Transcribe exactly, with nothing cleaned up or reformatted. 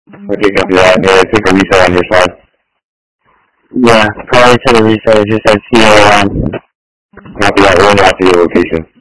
Okay, copy that. Yeah, take a reset on your side. Yeah, probably to the reset. It just said C O M. Copy that. We're after your location.